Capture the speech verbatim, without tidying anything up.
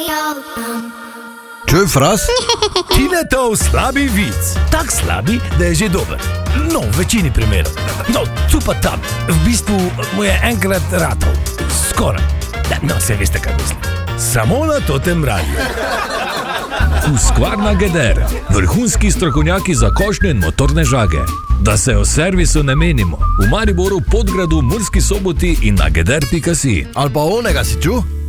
Čuj, Fras? Tinetov slabi vic. Tak slabi, da je že dober. No, v večini primerov. No, tu pa tam. V bistvu mu je enkrat ratov. Skoraj. No, se veste, kaj mislim. Samo na totem radiju. Husqvarna Geder. Vrhunski strokovnjaki za košnje in motorne žage. Da se o servisu ne menimo. V Mariboru, Podgradu, Murski Soboti in na geder pika si. Ali pa onega si čuj?